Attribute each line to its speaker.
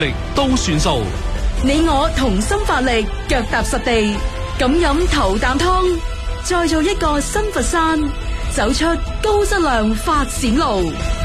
Speaker 1: 力都算數。
Speaker 2: 你我同心發力，腳踏實地，咁飲頭啖湯，再做一個新佛山，走出高質量發展路。